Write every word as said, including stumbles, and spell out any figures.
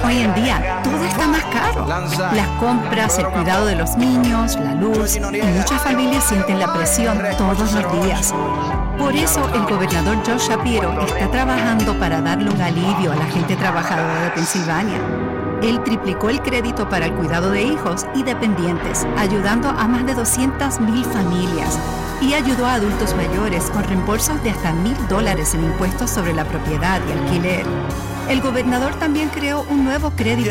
Hoy en día todo está más caro. Las compras, el cuidado de los niños, la luz, y muchas familias sienten la presión todos los días. Por eso el gobernador Josh Shapiro está trabajando para darle un alivio a la gente trabajadora de Pensilvania. Él triplicó el crédito para el cuidado de hijos y dependientes, ayudando a más de doscientas mil familias. Y ayudó a adultos mayores con reembolsos de hasta mil dólares en impuestos sobre la propiedad y alquiler. El gobernador también creó un nuevo crédito